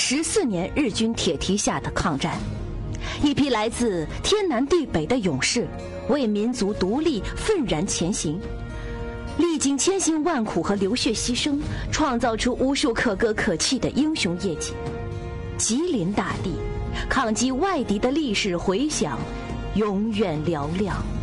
14年日军铁蹄下的抗战。一批来自天南地北的勇士，为民族独立愤然前行，历经千辛万苦和流血牺牲，创造出无数可歌可泣的英雄业绩。吉林大地抗击外敌的历史回响，永远嘹亮。